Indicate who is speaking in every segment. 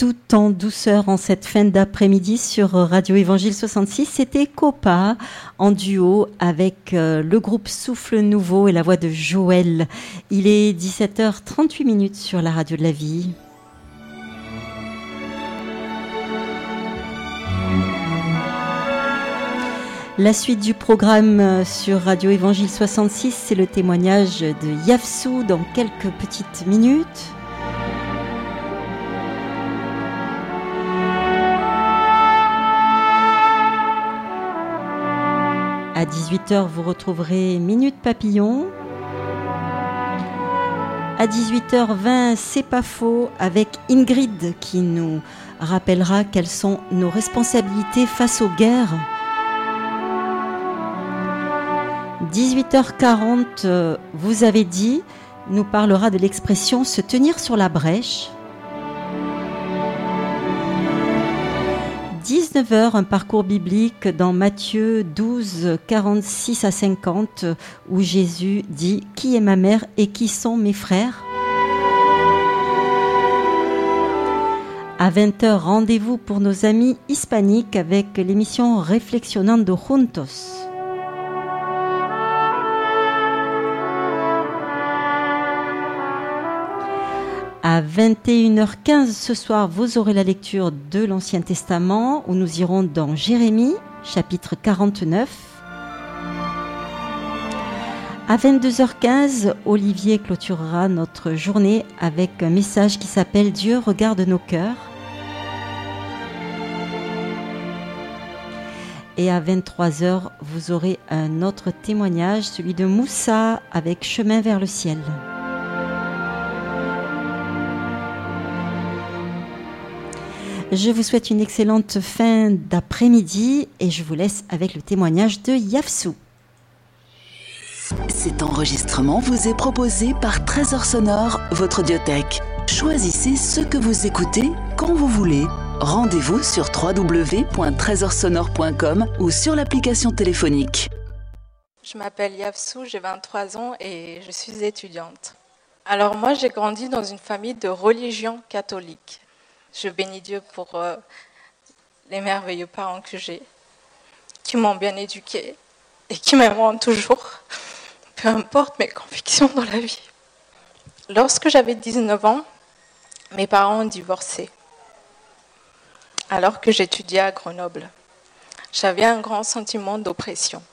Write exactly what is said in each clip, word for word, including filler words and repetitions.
Speaker 1: tout en douceur en cette fin d'après-midi sur Radio Évangile soixante-six. C'était Copa en duo avec euh, le groupe Souffle Nouveau et la voix de Joël. Il est dix-sept heures trente-huit minutes sur la radio de la vie. La suite du programme sur Radio Évangile soixante-six, c'est le témoignage de Yafsou dans quelques petites minutes. À dix-huit heures, vous retrouverez Minute Papillon. À dix-huit heures vingt, C'est pas faux avec Ingrid qui nous rappellera quelles sont nos responsabilités face aux guerres. dix-huit heures quarante, vous avez dit, nous parlera de l'expression se tenir sur la brèche. dix-neuf heures, un parcours biblique dans Matthieu douze, quarante-six à cinquante, où Jésus dit « Qui est ma mère et qui sont mes frères ?» À vingt heures, rendez-vous pour nos amis hispaniques avec l'émission Reflexionando Juntos. À vingt et une heures quinze ce soir, vous aurez la lecture de l'Ancien Testament où nous irons dans Jérémie, chapitre quarante-neuf. À vingt-deux heures quinze, Olivier clôturera notre journée avec un message qui s'appelle « Dieu regarde nos cœurs ». Et à vingt-trois heures, vous aurez un autre témoignage, celui de Moussa avec « Chemin vers le ciel ». Je vous souhaite une excellente fin d'après-midi et je vous laisse avec le témoignage de Yafsou.
Speaker 2: Cet enregistrement vous est proposé par Trésor Sonore, votre audiothèque. Choisissez ce que vous écoutez quand vous voulez. Rendez-vous sur w w w point trésor sonore point com ou sur l'application téléphonique.
Speaker 3: Je m'appelle Yafsou, j'ai vingt-trois ans et je suis étudiante. Alors moi, j'ai grandi dans une famille de religion catholique. Je bénis Dieu pour euh, les merveilleux parents que j'ai, qui m'ont bien éduquée et qui m'aimeront toujours, peu importe mes convictions dans la vie. Lorsque j'avais dix-neuf ans, mes parents ont divorcé, alors que j'étudiais à Grenoble. J'avais un grand sentiment d'oppression.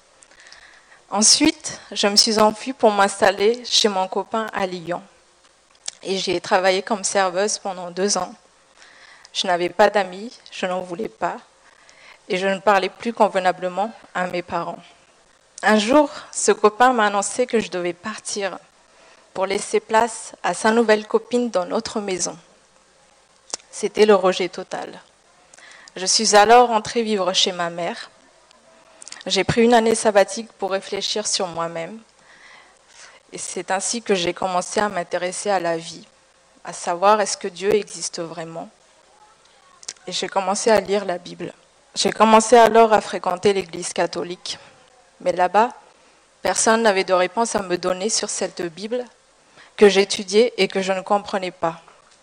Speaker 3: Ensuite, je me suis enfuie pour m'installer chez mon copain à Lyon. Et j'y ai travaillé comme serveuse pendant deux ans. Je n'avais pas d'amis, je n'en voulais pas, et je ne parlais plus convenablement à mes parents. Un jour, ce copain m'a annoncé que je devais partir pour laisser place à sa nouvelle copine dans notre maison. C'était le rejet total. Je suis alors rentrée vivre chez ma mère. J'ai pris une année sabbatique pour réfléchir sur moi-même, et c'est ainsi que j'ai commencé à m'intéresser à la vie, à savoir est-ce que Dieu existe vraiment. Et j'ai commencé à lire la Bible. J'ai commencé alors à fréquenter l'église catholique. Mais là-bas, personne n'avait de réponse à me donner sur cette Bible que j'étudiais et que je ne comprenais pas.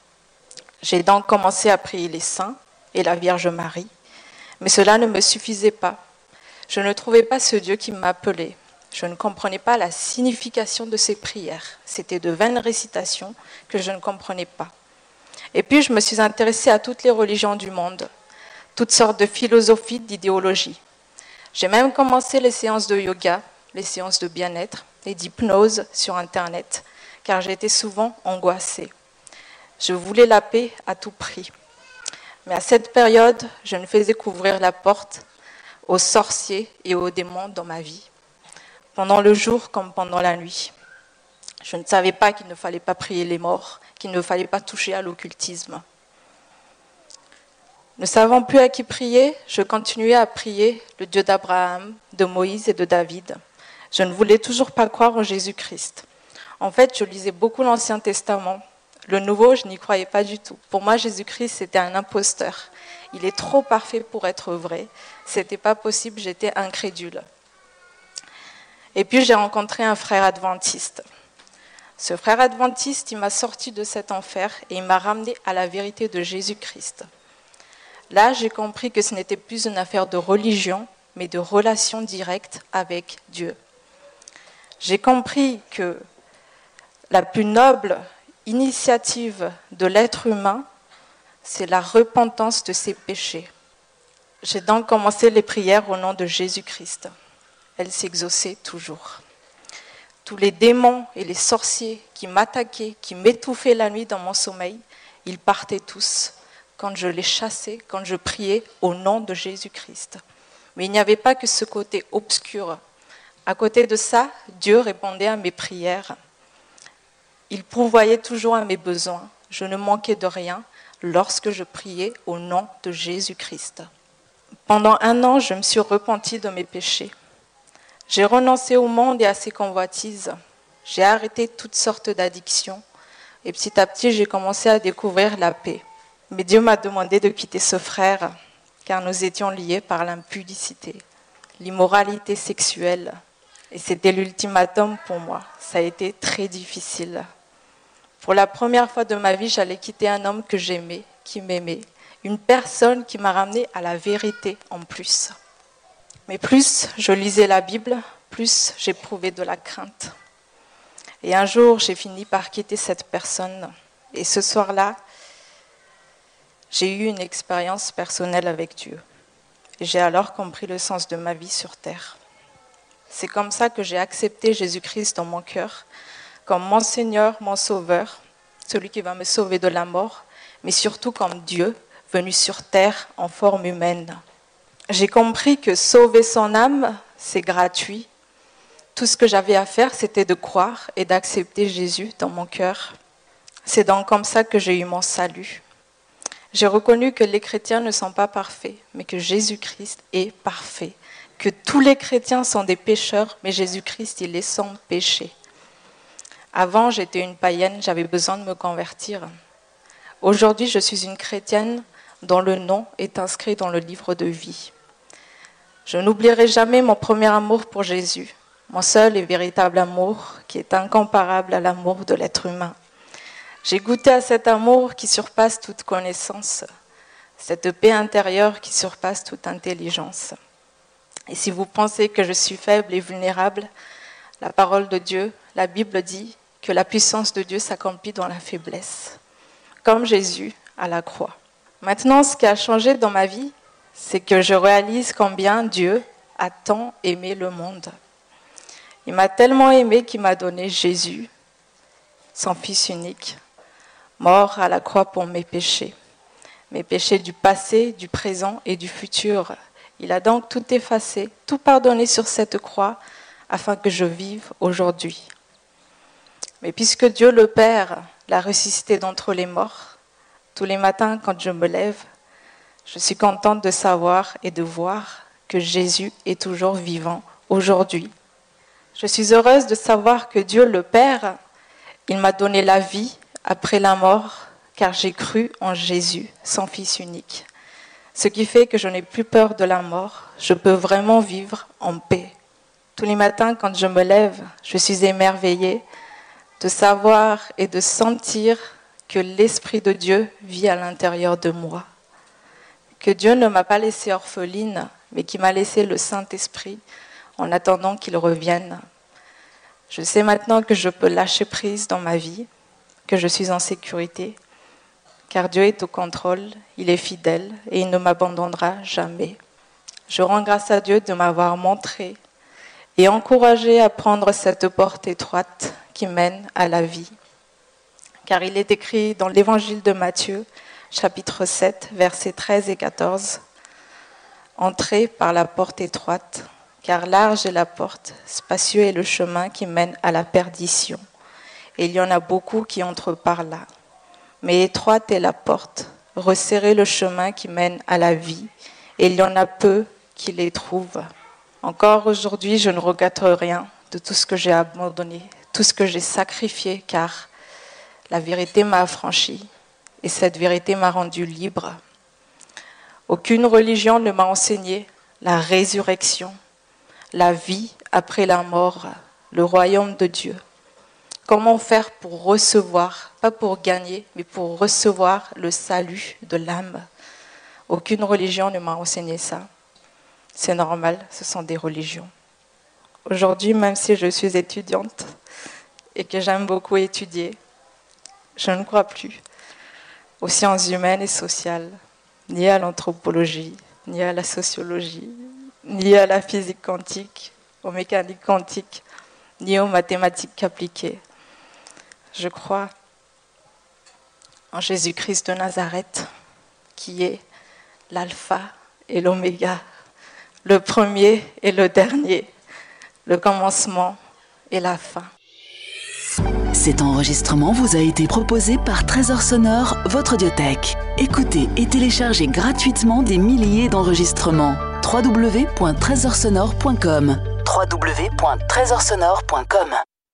Speaker 3: J'ai donc commencé à prier les saints et la Vierge Marie. Mais cela ne me suffisait pas. Je ne trouvais pas ce Dieu qui m'appelait. Je ne comprenais pas la signification de ces prières. C'était de vaines récitations que je ne comprenais pas. Et puis, je me suis intéressée à toutes les religions du monde, toutes sortes de philosophies, d'idéologies. J'ai même commencé les séances de yoga, les séances de bien-être et d'hypnose sur Internet, car j'étais souvent angoissée. Je voulais la paix à tout prix. Mais à cette période, je ne faisais qu'ouvrir la porte aux sorciers et aux démons dans ma vie, pendant le jour comme pendant la nuit. Je ne savais pas qu'il ne fallait pas prier les morts, qu'il ne fallait pas toucher à l'occultisme. Ne savant plus à qui prier, je continuais à prier le Dieu d'Abraham, de Moïse et de David. Je ne voulais toujours pas croire en Jésus-Christ. En fait, je lisais beaucoup l'Ancien Testament. Le Nouveau, je n'y croyais pas du tout. Pour moi, Jésus-Christ, c'était un imposteur. Il est trop parfait pour être vrai. C'était pas possible, j'étais incrédule. Et puis, j'ai rencontré un frère adventiste. Ce frère adventiste, il m'a sorti de cet enfer et il m'a ramené à la vérité de Jésus-Christ. Là, j'ai compris que ce n'était plus une affaire de religion, mais de relation directe avec Dieu. J'ai compris que la plus noble initiative de l'être humain, c'est la repentance de ses péchés. J'ai donc commencé les prières au nom de Jésus-Christ. Elles s'exauçaient toujours. Tous les démons et les sorciers qui m'attaquaient, qui m'étouffaient la nuit dans mon sommeil, ils partaient tous quand je les chassais, quand je priais au nom de Jésus-Christ. Mais il n'y avait pas que ce côté obscur. À côté de ça, Dieu répondait à mes prières. Il pourvoyait toujours à mes besoins. Je ne manquais de rien lorsque je priais au nom de Jésus-Christ. Pendant un an, je me suis repentie de mes péchés. J'ai renoncé au monde et à ses convoitises. J'ai arrêté toutes sortes d'addictions. Et petit à petit, j'ai commencé à découvrir la paix. Mais Dieu m'a demandé de quitter ce frère, car nous étions liés par l'impudicité, l'immoralité sexuelle. Et c'était l'ultimatum pour moi. Ça a été très difficile. Pour la première fois de ma vie, j'allais quitter un homme que j'aimais, qui m'aimait. Une personne qui m'a ramenée à la vérité en plus. Mais plus je lisais la Bible, plus j'éprouvais de la crainte. Et un jour, j'ai fini par quitter cette personne. Et ce soir-là, j'ai eu une expérience personnelle avec Dieu. Et j'ai alors compris le sens de ma vie sur terre. C'est comme ça que j'ai accepté Jésus-Christ dans mon cœur, comme mon Seigneur, mon Sauveur, celui qui va me sauver de la mort, mais surtout comme Dieu, venu sur terre en forme humaine. J'ai compris que sauver son âme, c'est gratuit. Tout ce que j'avais à faire, c'était de croire et d'accepter Jésus dans mon cœur. C'est donc comme ça que j'ai eu mon salut. J'ai reconnu que les chrétiens ne sont pas parfaits, mais que Jésus-Christ est parfait. Que tous les chrétiens sont des pécheurs, mais Jésus-Christ, il est sans péché. Avant, j'étais une païenne, j'avais besoin de me convertir. Aujourd'hui, je suis une chrétienne dont le nom est inscrit dans le livre de vie. Je n'oublierai jamais mon premier amour pour Jésus, mon seul et véritable amour qui est incomparable à l'amour de l'être humain. J'ai goûté à cet amour qui surpasse toute connaissance, cette paix intérieure qui surpasse toute intelligence. Et si vous pensez que je suis faible et vulnérable, la parole de Dieu, la Bible dit que la puissance de Dieu s'accomplit dans la faiblesse, comme Jésus à la croix. Maintenant, ce qui a changé dans ma vie, c'est que je réalise combien Dieu a tant aimé le monde. Il m'a tellement aimé qu'il m'a donné Jésus, son Fils unique, mort à la croix pour mes péchés, mes péchés du passé, du présent et du futur. Il a donc tout effacé, tout pardonné sur cette croix afin que je vive aujourd'hui. Mais puisque Dieu le Père l'a ressuscité d'entre les morts, tous les matins quand je me lève, je suis contente de savoir et de voir que Jésus est toujours vivant aujourd'hui. Je suis heureuse de savoir que Dieu le Père, il m'a donné la vie après la mort, car j'ai cru en Jésus, son Fils unique. Ce qui fait que je n'ai plus peur de la mort, je peux vraiment vivre en paix. Tous les matins, quand je me lève, je suis émerveillée de savoir et de sentir que l'Esprit de Dieu vit à l'intérieur de moi. Que Dieu ne m'a pas laissée orpheline, mais qu'il m'a laissé le Saint-Esprit en attendant qu'il revienne. Je sais maintenant que je peux lâcher prise dans ma vie, que je suis en sécurité, car Dieu est au contrôle, il est fidèle et il ne m'abandonnera jamais. Je rends grâce à Dieu de m'avoir montré et encouragé à prendre cette porte étroite qui mène à la vie. Car il est écrit dans l'évangile de Matthieu, chapitre sept, versets treize et quatorze, « Entrez par la porte étroite, car large est la porte, spacieux est le chemin qui mène à la perdition. Et il y en a beaucoup qui entrent par là. Mais étroite est la porte, resserré le chemin qui mène à la vie, et il y en a peu qui les trouvent. Encore aujourd'hui, je ne regrette rien de tout ce que j'ai abandonné, tout ce que j'ai sacrifié, car la vérité m'a affranchi, et cette vérité m'a rendu libre. Aucune religion ne m'a enseigné la résurrection, la vie après la mort, le royaume de Dieu. Comment faire pour recevoir, pas pour gagner, mais pour recevoir le salut de l'âme? Aucune religion ne m'a enseigné ça. C'est normal, ce sont des religions. Aujourd'hui, même si je suis étudiante et que j'aime beaucoup étudier, je ne crois plus aux sciences humaines et sociales, ni à l'anthropologie, ni à la sociologie, ni à la physique quantique, aux mécaniques quantiques, ni aux mathématiques appliquées. Je crois en Jésus-Christ de Nazareth, qui est l'alpha et l'oméga, le premier et le dernier, le commencement et la fin.
Speaker 2: Cet enregistrement vous a été proposé par Trésor Sonore, votre audiothèque. Écoutez et téléchargez gratuitement des milliers d'enregistrements. w w w point trésor sonore point com w w w point trésor sonore point com